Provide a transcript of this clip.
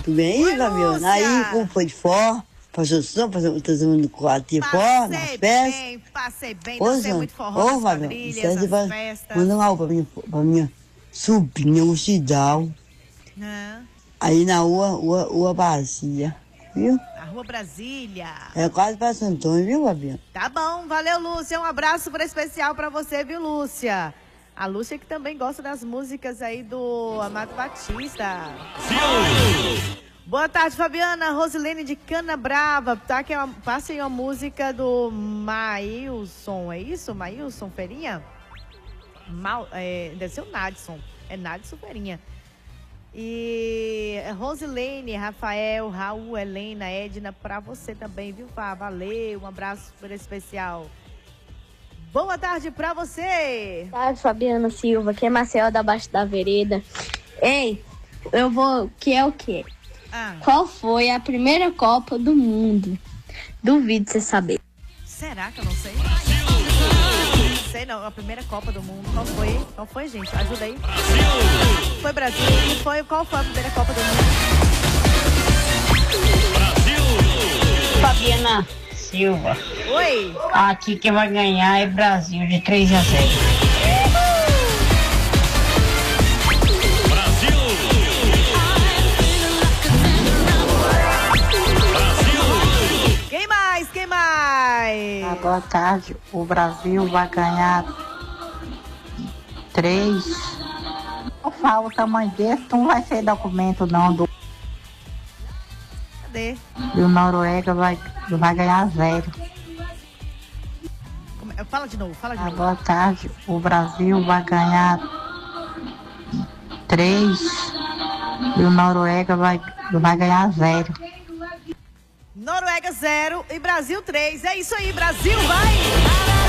Tudo bem, Oi, Fabiana? Lúcia. Aí, como foi de fora? Passou som, passou todo mundo de fora, nas festas? Passei bem, Ô, dancei muito forró nas Fabiana, quadrilhas, você nas festas. manda um alô pra minha sobrinha, o Cidal. Aí na rua Bacia, viu? Na Rua Brasília. É quase pra Santo Antônio, viu, Fabiana? Tá bom, valeu, Lúcia. Um abraço super especial pra você, viu, Lúcia? A Lúcia que também gosta das músicas aí do Amado Batista. Boa tarde, Fabiana. Rosilene de Cana Brava. Tá, que passe aí uma música do Maílson, é isso? Maílson Ferinha? Deve ser o Nadson. É Nadson Ferinha. E Rosilene, Rafael, Raul, Helena, Edna, pra você também, viu, Fá? Valeu, um abraço super especial. Boa tarde pra você. Boa tarde, Fabiana Silva, aqui é Marcel da Baixa da Vereda. Ei, eu vou... Que é o quê? Qual foi a primeira Copa do Mundo? Duvido você saber. Será que eu não sei? Sei não, a primeira Copa do Mundo. Qual foi? Qual foi, gente? Ajuda aí. Brasil! Foi Brasil. Qual foi a primeira Copa do Mundo? Brasil! Fabiana Silva. Oi! Aqui quem vai ganhar é Brasil, de 3-0. Quem mais? Boa tarde. O Brasil vai ganhar 3. Não fala o tamanho desse, não vai ser documento não. Cadê? E o Noruega vai ganhar 0. Fala de novo, fala de novo. Boa tarde. O Brasil vai ganhar 3. E o Noruega vai ganhar 0. Noruega 0 e Brasil 3. É isso aí, Brasil vai!